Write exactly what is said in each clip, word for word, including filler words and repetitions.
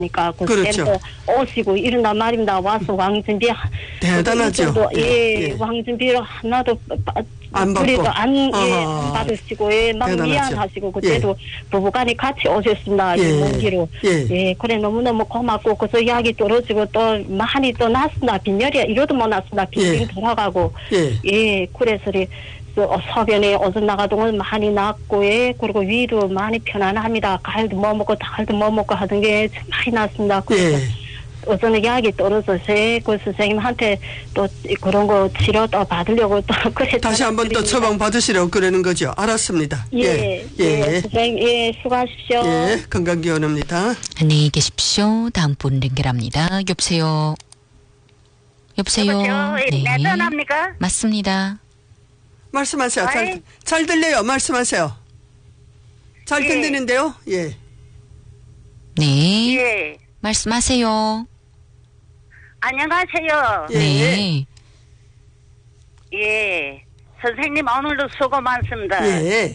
그러니까 그 그렇죠. 오시고 이런단 말입니다. 와서 왕준비 대단하죠. 그 예, 예. 왕준비를 하나도 안 받고 안, 예, 아. 안 받으시고 예, 막 대단하죠. 미안하시고 그때도 예. 부부간에 같이 오셨습니다. 예. 먼 예. 예, 그래 너무너무 고맙고 그래서 약이 떨어지고 또 많이 또 났습니다. 빈혈이 이러도 못 났습니다. 빈혈 예. 돌아가고 예. 예, 그래서 소변에 어전 나가동을 많이 났고 예, 그리고 위도 많이 편안합니다. 가을도 뭐 먹고 달도 뭐 먹고 하던 게 많이 났습니다. 그래서 예. 어제는 약이 떨어져서 그 선생님한테 또 그런 거 치료 또 받으려고 또 그래 다시 한 번 또 처방 받으시려고 그러는 거죠. 알았습니다. 예, 예. 예, 예. 선생님 예, 수고하십시오. 예. 건강기원입니다. 안녕히 계십시오. 다음 분 연결합니다. 여보세요. 여보세요. 여보세요. 네. 내 전화입니까? 맞습니다. 말씀하세요. 잘, 아이. 잘 들려요. 말씀하세요. 잘 예. 들리는데요. 예. 네. 예. 말씀하세요. 안녕하세요. 예. 네. 예. 선생님 오늘도 수고 많습니다. 예.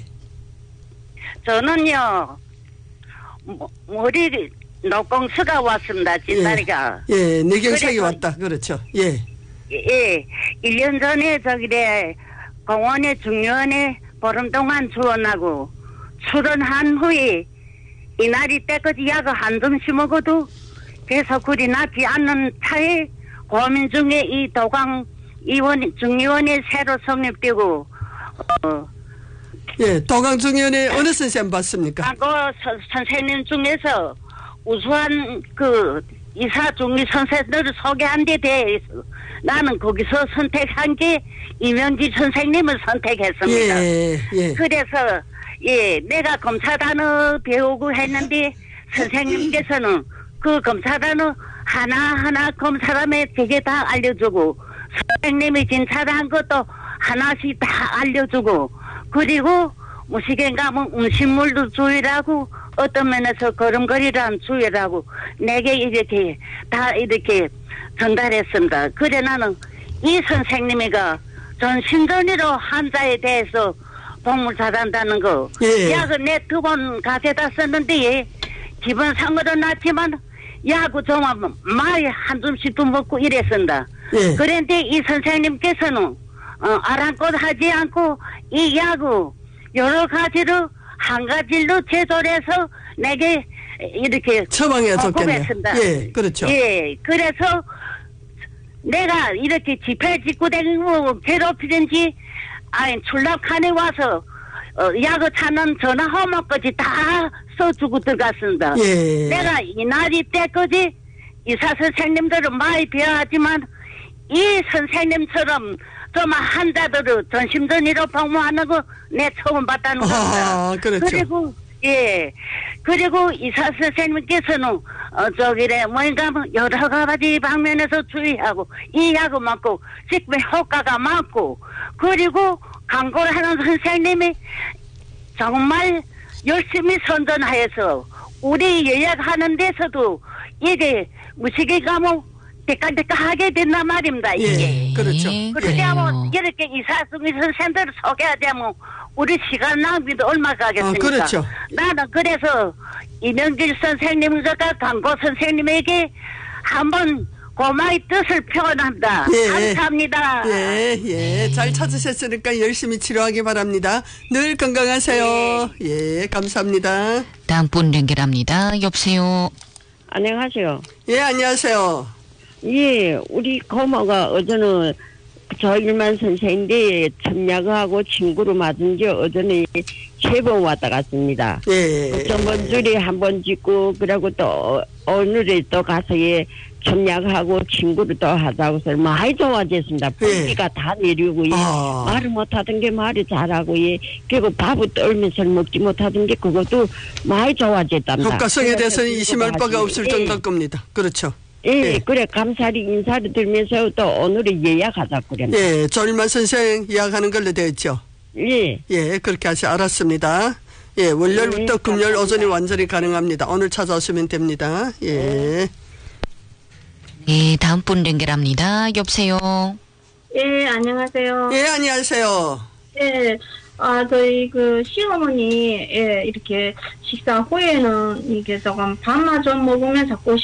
저는요 머- 머리 녹공수가 왔습니다. 진다리가. 예. 뇌경색이 그래서- 왔다. 그렇죠. 예. 예. 일 년 전에 저기래 공원에 중요원에 보름 동안 주원하고 출원한 후에 이날이 때까지 약을 한 점씩 먹어도 계속 그리 낫지 않는 차에 고민 중에 이 도강 의원 중의원이 새로 성립되고 어 예. 도강중의원의 어느 선생님 봤습니까? 과거 서- 선생님 중에서 우수한 그 이사 중위 선생들을 소개한 데 대해서 나는 거기서 선택한 게 이명지 선생님을 선택했습니다. 예. 예. 그래서 예 내가 검사단어 배우고 했는데 선생님께서는 그 검사단어 하나하나 검사람에 되게 다 알려주고 선생님이 진찰한 것도 하나씩 다 알려주고 그리고 무식에 가면 음식물도 주의라고 어떤 면에서 걸음걸이란 주의라고 내게 이렇게 다 이렇게 전달했습니다. 그래 나는 이 선생님이가 전 신전이로 환자에 대해서 도움을 잘한다는 거 예. 약을 내 두 번 가져다 썼는데 기본상으로 낫지만 약을 정말 많이 한 줌씩도 먹고 이랬습니다. 예. 그런데 이 선생님께서는 어, 아랑곳 하지 않고 이 약을 여러 가지로 한 가지로 제조해서 내게 이렇게 처방해 줬겠네요. 공급했습니다. 예. 그렇죠. 예, 그래서 내가 이렇게 집회 짓고 다니고 괴롭히든지 아니 출납칸에 와서 어, 약을 찾는 전화号碼까지 다 써주고 들어갔습니다. 예. 내가 이날이 때까지 의사 선생님들은 많이 배워하지만 이 선생님처럼 좀 환자들을 전심전이로 방문하는 거 내 처음 봤다는 겁니다. 아, 그렇죠. 그리고 예 그리고 의사 선생님께서는 어 저기래 뭔가 여러 가지 방면에서 주의하고 이 약을 먹고 식물 효과가 많고 그리고 광고를 하는 선생님이 정말 열심히 선전하여서 우리 예약하는 데서도 이게 무식에 가면 대깔대깔하게 된단 말입니다. 이게. 예. 그렇죠. 그렇게 그래요. 하면 이렇게 이사승의 선생님들을 소개하자면 우리 시간 낭비도 얼마 가겠습니까? 아, 그렇죠. 나는 그래서 이명길 선생님과 광고 선생님에게 한번 고마의 뜻을 표현합니다. 예. 감사합니다. 예, 예. 잘 찾으셨으니까 열심히 치료하기 바랍니다. 늘 건강하세요. 예, 감사합니다. 다음 분 연결합니다. 여보세요. 안녕하세요. 예, 안녕하세요. 예, 우리 고모가 어제는 저 일만 선생인데 첨약하고 친구로 맞은 지 어제는 세 번 왔다 갔습니다. 예. 저번 주에 한 번 짓고 그리고 또 오늘에 또 가서 예 첨약하고 친구를 또 하자고 해서 많이 좋아졌습니다. 분기가 다 내리고 예. 아. 말을 못하던 게 말이 잘하고 예 그리고 밥을 떨면서 먹지 못하던 게 그것도 많이 좋아졌답니다. 효과성에 대해서는 그래서 의심할 바가 친구가 없을 하지. 정도일 겁니다. 그렇죠. 예, 예, 예. 그래 감사리 인사를 들면서 또 오늘은 예약하자 그래. 예, 조일만 선생 예약하는 걸로 되어 있죠. 예. 예, 그렇게 하시 알았습니다. 예, 월요일부터 네, 금요일 감사합니다. 오전이 완전히 가능합니다. 오늘 찾아오시면 됩니다. 예. 네, 다음 분 연결합니다. 여보세요. 예, 안녕하세요. 예, 안녕하세요. 예, 아, 저희 그 시어머니, 예, 이렇게 식사 후에는 이게 조금 밥만 좀 먹으면 자꾸